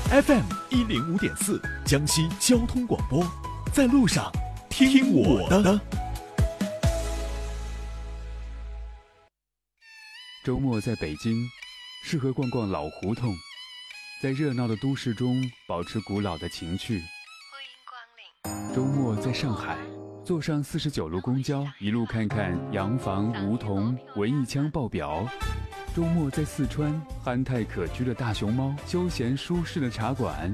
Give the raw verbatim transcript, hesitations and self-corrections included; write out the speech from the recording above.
F M 一零五点四，江西交通广播，在路上听我的。 周末在北京，适合逛逛老胡同，在热闹的都市中保持古老的情趣。 欢迎光临。 周末在上海，坐上四十九路公交，一路看看洋房、梧桐、文艺腔爆表。周末在四川，憨态可掬的大熊猫，休闲舒适的茶馆。